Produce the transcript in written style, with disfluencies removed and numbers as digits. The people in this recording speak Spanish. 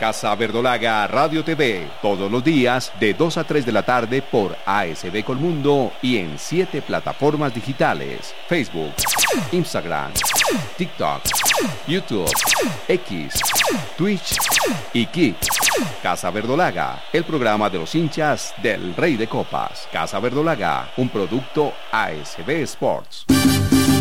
Casa Verdolaga Radio TV, todos los días de 2 a 3 de la tarde por ASB Colmundo y en 7 plataformas digitales: Facebook, Instagram, TikTok, YouTube, X, Twitch y Kick. Casa Verdolaga, el programa de los hinchas del Rey de Copas. Casa Verdolaga, un producto ASB Sports.